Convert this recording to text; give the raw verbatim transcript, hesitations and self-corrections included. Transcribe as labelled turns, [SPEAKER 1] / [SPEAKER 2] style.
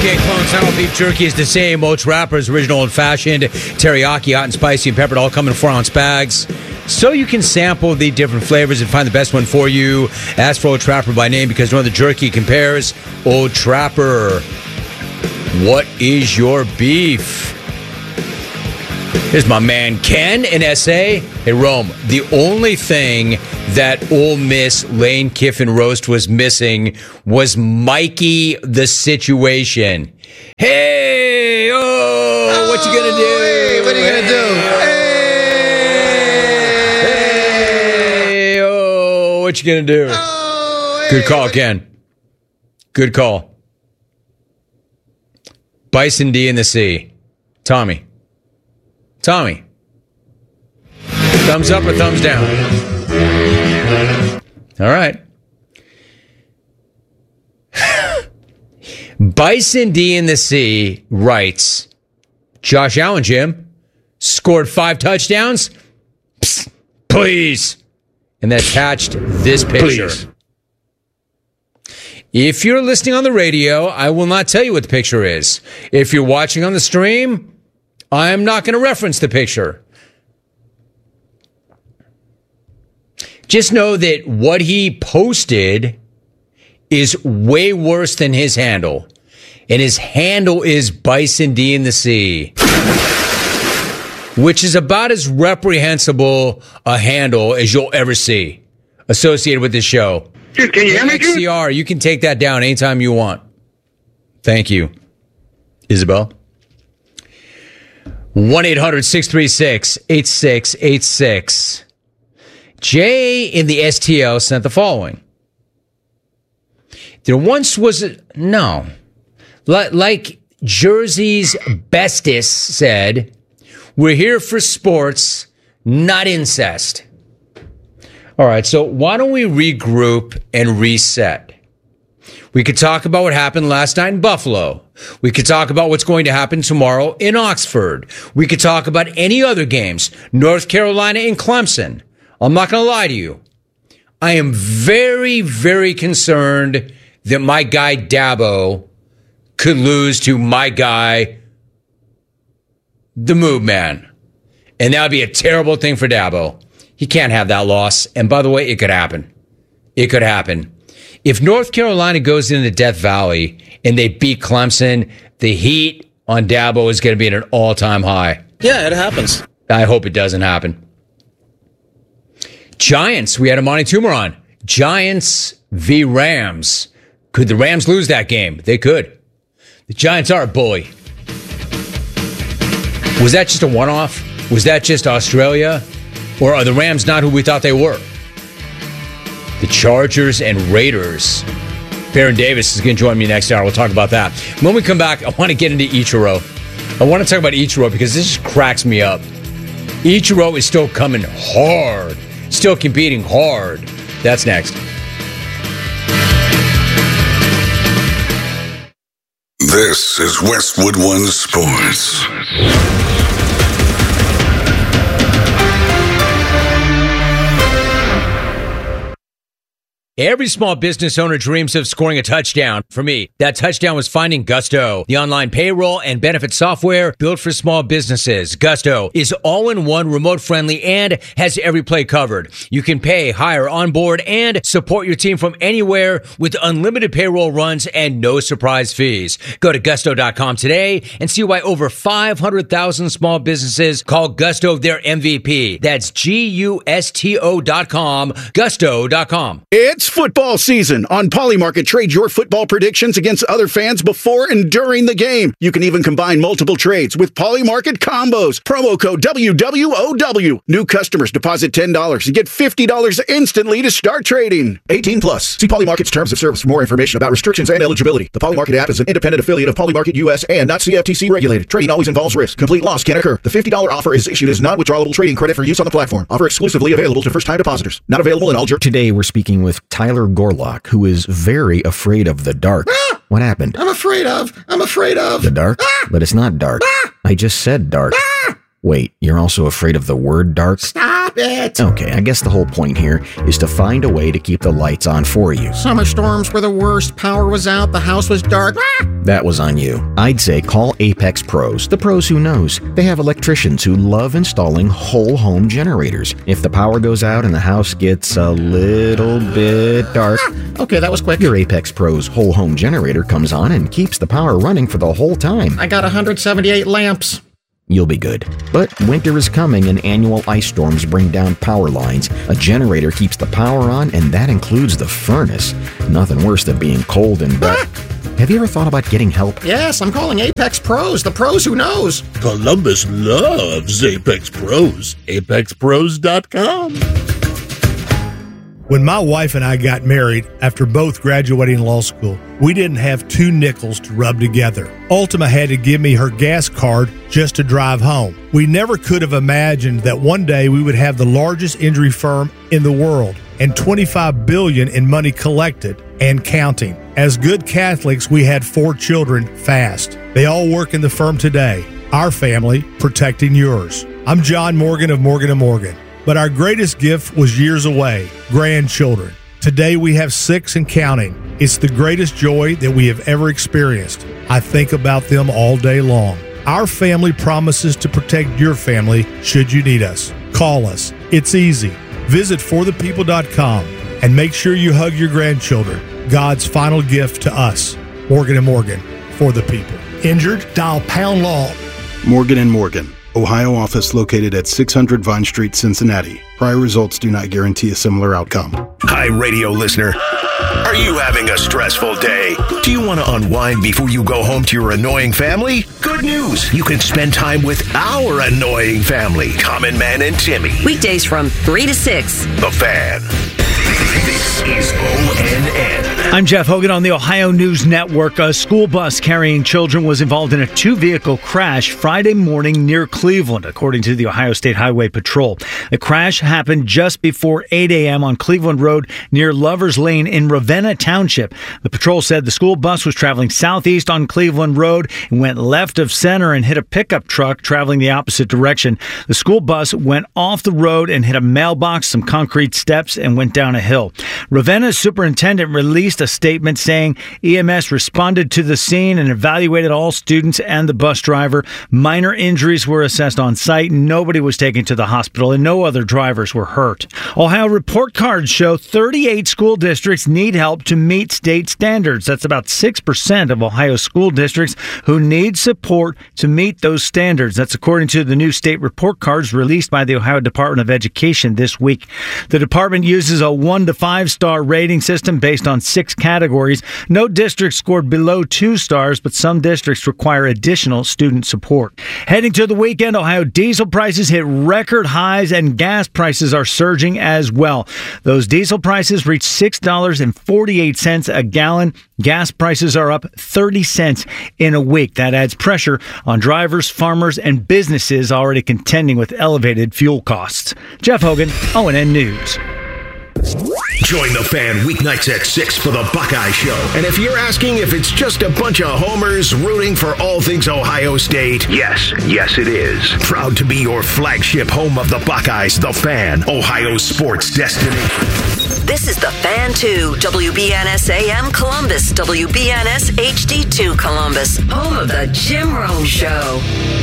[SPEAKER 1] Okay, Clone Style Beef Jerky is the same. Old Trapper's original old fashioned, teriyaki, hot and spicy, and peppered, all come in four ounce bags. So you can sample the different flavors and find the best one for you. Ask for Old Trapper by name because no other jerky compares. Old Trapper. What is your beef? Here's my man Ken in S A. Hey, Rome, the only thing that Ole Miss Lane Kiffin roast was missing was Mikey the Situation. Hey, oh, oh what you gonna do?
[SPEAKER 2] Hey, what are you gonna do?
[SPEAKER 1] Hey, hey oh, what you gonna do?
[SPEAKER 2] Oh,
[SPEAKER 1] Good
[SPEAKER 2] hey,
[SPEAKER 1] call,
[SPEAKER 2] what-
[SPEAKER 1] Ken. Good call. Bison D in the sea. Tommy. Tommy. Thumbs up or thumbs down? All right. Bison D in the Sea writes, Josh Allen, Jim, scored five touchdowns? Psst, please. And then attached this picture.
[SPEAKER 2] Please.
[SPEAKER 1] If you're listening on the radio, I will not tell you what the picture is. If you're watching on the stream, I'm not going to reference the picture. Just know that what he posted is way worse than his handle. And his handle is Bison D in the Sea, which is about as reprehensible a handle as you'll ever see associated with this show.
[SPEAKER 3] Dude, can you hear me,
[SPEAKER 1] X C R, you can take that down anytime you want. Thank you. Isabel? one eight hundred six three six eight six eight six. Jay in the S T L sent the following. There once was a... No. Like Jersey's bestest said, we're here for sports, not incest. All right, so why don't we regroup and reset? We could talk about what happened last night in Buffalo. We could talk about what's going to happen tomorrow in Oxford. We could talk about any other games, North Carolina and Clemson. I'm not going to lie to you. I am very, very concerned that my guy Dabo could lose to my guy, the Move Man. And that would be a terrible thing for Dabo. He can't have that loss. And by the way, it could happen. It could happen. If North Carolina goes into Death Valley and they beat Clemson, the heat on Dabo is going to be at an all-time high.
[SPEAKER 4] Yeah, it happens.
[SPEAKER 1] I hope it doesn't happen. Giants, we had Amani Toomer on. Giants v. Rams. Could the Rams lose that game? They could. The Giants are a bully. Was that just a one-off? Was that just Australia? Or are the Rams not who we thought they were? The Chargers and Raiders. Baron Davis is going to join me next hour. We'll talk about that. When we come back, I want to get into Ichiro. I want to talk about Ichiro because this just cracks me up. Ichiro is still coming hard. Still competing hard. That's next.
[SPEAKER 5] This is Westwood One Sports.
[SPEAKER 1] Every small business owner dreams of scoring a touchdown. For me, that touchdown was finding Gusto, the online payroll and benefit software built for small businesses. Gusto is all-in-one, remote-friendly, and has every play covered. You can pay, hire, onboard, and support your team from anywhere with unlimited payroll runs and no surprise fees. Go to gusto dot com today and see why over five hundred thousand small businesses call Gusto their M V P. That's G U S T O dot com, gusto dot com.
[SPEAKER 6] It's football season. On Polymarket, trade your football predictions against other fans before and during the game. You can even combine multiple trades with Polymarket combos. Promo code W W O W. New customers deposit ten dollars and get fifty dollars instantly to start trading. eighteen plus. See Polymarket's terms of service for more information about restrictions and eligibility. The Polymarket app is an independent affiliate of Polymarket U S and not C F T C regulated. Trading always involves risk. Complete loss can occur. The fifty dollars offer is issued as non-withdrawable trading credit for use on the platform. Offer exclusively available to first-time depositors. Not available in all jurisdictions.
[SPEAKER 7] Today we're speaking with Tyler Gorlock, who is very afraid of the dark.
[SPEAKER 2] Ah!
[SPEAKER 7] What happened?
[SPEAKER 2] I'm afraid of. I'm afraid of.
[SPEAKER 7] The dark?
[SPEAKER 2] Ah!
[SPEAKER 7] But it's not dark.
[SPEAKER 2] Ah!
[SPEAKER 7] I just said dark.
[SPEAKER 2] Ah!
[SPEAKER 7] Wait, you're also afraid of the word dark?
[SPEAKER 2] Stop it!
[SPEAKER 7] Okay, I guess the whole point here is to find a way to keep the lights on for you.
[SPEAKER 2] Summer storms were the worst. Power was out. The house was dark. Ah!
[SPEAKER 7] That was on you. I'd say call Apex Pros, the pros who knows. They have electricians who love installing whole home generators. If the power goes out and the house gets a little bit dark,
[SPEAKER 2] Okay, that was quick.
[SPEAKER 7] your Apex Pros whole home generator comes on and keeps the power running for the whole time.
[SPEAKER 2] I got one hundred seventy-eight lamps.
[SPEAKER 7] You'll be good. But winter is coming and annual ice storms bring down power lines. A generator keeps the power on, and that includes the furnace. Nothing worse than being cold and wet. Have you ever thought about getting help?
[SPEAKER 2] Yes, I'm calling Apex Pros, the pros who knows.
[SPEAKER 3] Columbus loves Apex Pros. apex pros dot com.
[SPEAKER 4] When my wife and I got married after both graduating law school, we didn't have two nickels to rub together. Ultima had to give me her gas card just to drive home. We never could have imagined that one day we would have the largest injury firm in the world and twenty-five billion dollars in money collected and counting. As good Catholics, we had four children fast. They all work in the firm today. Our family protecting yours. I'm John Morgan of Morgan and Morgan. But our greatest gift was years away, grandchildren. Today we have six and counting. It's the greatest joy that we have ever experienced. I think about them all day long. Our family promises to protect your family should you need us. Call us. It's easy. Visit for the people dot com and make sure you hug your grandchildren. God's final gift to us. Morgan and Morgan, for the people. Injured? Dial pound law.
[SPEAKER 8] Morgan and Morgan, Ohio office located at six hundred Vine Street, Cincinnati. Prior results do not guarantee a similar outcome.
[SPEAKER 9] Hi, radio listener. Are you having a stressful day? Do you want to unwind before you go home to your annoying family? Good news. You can spend time with our annoying family, Common Man and Timmy.
[SPEAKER 10] Weekdays from three to six.
[SPEAKER 9] The Fan. This is O N N.
[SPEAKER 11] I'm Jeff Hogan on the Ohio News Network. A school bus carrying children was involved in a two-vehicle crash Friday morning near Cleveland, according to the Ohio State Highway Patrol. The crash happened just before eight a.m. on Cleveland Road near Lover's Lane in Ravenna Township. The patrol said the school bus was traveling southeast on Cleveland Road and went left of center and hit a pickup truck traveling the opposite direction. The school bus went off the road and hit a mailbox, some concrete steps, and went down a hill. Ravenna's superintendent released a statement saying E M S responded to the scene and evaluated all students and the bus driver. Minor injuries were assessed on site. Nobody was taken to the hospital and no other drivers were hurt. Ohio report cards show thirty-eight school districts need help to meet state standards. That's about six percent of Ohio school districts who need support to meet those standards. That's according to the new state report cards released by the Ohio Department of Education this week. The department uses a one to five star rating system based on six categories. No district scored below two stars, but some districts require additional student support. Heading to the weekend, Ohio diesel prices hit record highs and gas prices are surging as well. Those diesel prices reached six dollars and forty-eight cents a gallon. Gas prices are up thirty cents in a week. That adds pressure on drivers, farmers, and businesses already contending with elevated fuel costs. Jeff Hogan, O N N News.
[SPEAKER 9] Join the Fan weeknights at six for the Buckeye Show. And if you're asking if it's just a bunch of homers rooting for all things Ohio State, yes, yes it is. Proud to be your flagship home of the Buckeyes, the Fan, Ohio sports destination.
[SPEAKER 10] This is the Fan two, W B N S A M Columbus, W B N S H D two Columbus, home of the Jim Rome Show.